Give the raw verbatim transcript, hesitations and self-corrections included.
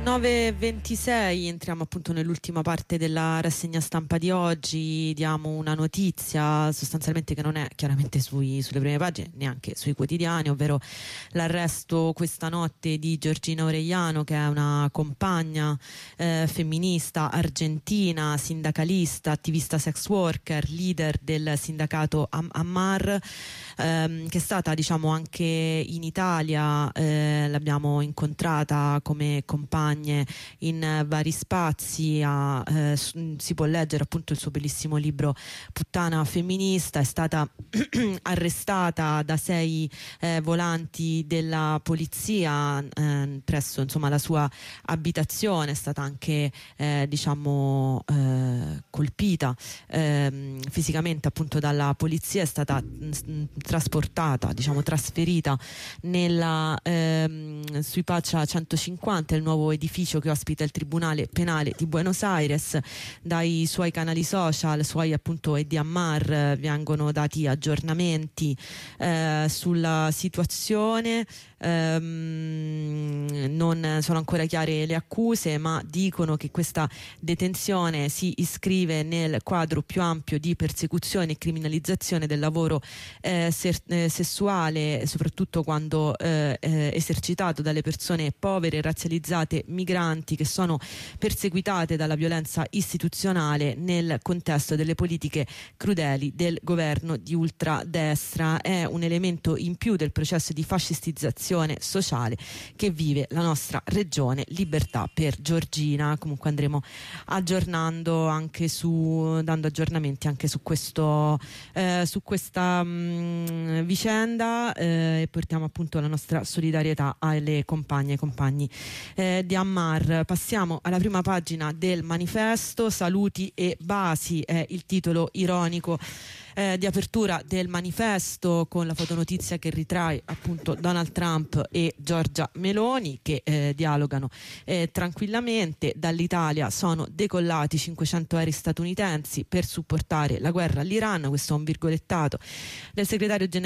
nove e ventisei, entriamo appunto nell'ultima parte della rassegna stampa di oggi. Diamo una notizia sostanzialmente che non è chiaramente sui, sulle prime pagine, neanche sui quotidiani, ovvero l'arresto questa notte di Giorgina Orellano, che è una compagna eh, femminista argentina, sindacalista, attivista sex worker, leader del sindacato Am- Ammar, ehm, che è stata, diciamo, anche in Italia, eh, l'abbiamo incontrata come compagna in vari spazi. A, eh, si può leggere appunto il suo bellissimo libro Puttana femminista. È stata arrestata da sei eh, volanti della polizia eh, presso, insomma, la sua abitazione. È stata anche eh, diciamo eh, colpita eh, fisicamente appunto dalla polizia. È stata mh, trasportata, diciamo trasferita nella ehm, sui Pacha centocinquanta, il nuovo edificio che ospita il Tribunale Penale di Buenos Aires. Dai suoi canali social, suoi appunto e di Ammar, eh, vengono dati aggiornamenti eh, sulla situazione. Ehm, non sono ancora chiare le accuse, ma dicono che questa detenzione si iscrive nel quadro più ampio di persecuzione e criminalizzazione del lavoro eh, ser- eh, sessuale, soprattutto quando eh, eh, esercitato dalle persone povere, razzializzate, migranti, che sono perseguitate dalla violenza istituzionale nel contesto delle politiche crudeli del governo di ultradestra. È un elemento in più del processo di fascistizzazione sociale che vive la nostra regione. Libertà per Giorgina. Comunque andremo aggiornando anche su, dando aggiornamenti anche su questo eh, su questa mh, vicenda eh, e portiamo appunto la nostra solidarietà alle compagne e compagni eh, di Ammar. Passiamo alla prima pagina del Manifesto. Saluti e basi è il titolo ironico Eh, di apertura del Manifesto, con la fotonotizia che ritrae appunto Donald Trump e Giorgia Meloni che eh, dialogano eh, tranquillamente. Dall'Italia sono decollati cinquecento aerei statunitensi per supportare la guerra all'Iran. Questo è un virgolettato del segretario generale